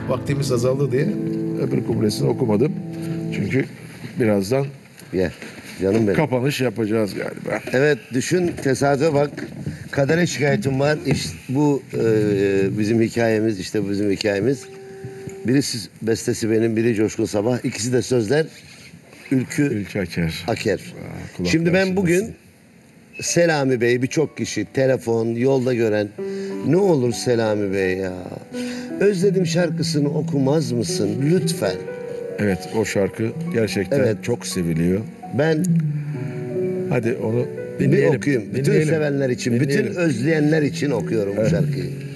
vaktimiz azaldı diye öbür kublesini okumadım. Çünkü birazdan Gel. Canım benim. kapanış yapacağız galiba. Evet, düşün, tesadüfe bak. Kadere şikayetim var. İşte bu bizim hikayemiz, işte bizim hikayemiz. Birisi bestesi benim, biri Coşkun Sabah. İkisi de sözler Ülkü Aker. Aker. kulak Şimdi ben versin bugün desin. Selami Bey, birçok kişi, telefon, yolda gören, ne olur Selami Bey ya, özledim şarkısını okumaz mısın lütfen? Evet, o şarkı gerçekten Evet. çok seviliyor. Ben Hadi onu bir dinleyelim. okuyayım. Bütün dinleyelim, sevenler için, dinleyelim. bütün özleyenler için okuyorum bu şarkıyı.